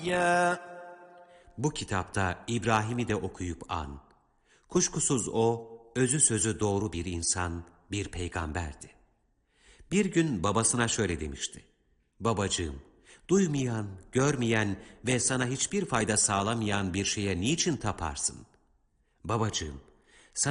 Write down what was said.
Ya. Bu kitapta İbrahim'i de okuyup an. Kuşkusuz o, özü sözü doğru bir insan, bir peygamberdi. Bir gün babasına şöyle demişti. Babacığım, duymayan, görmeyen ve sana hiçbir fayda sağlamayan bir şeye niçin taparsın? Babacığım,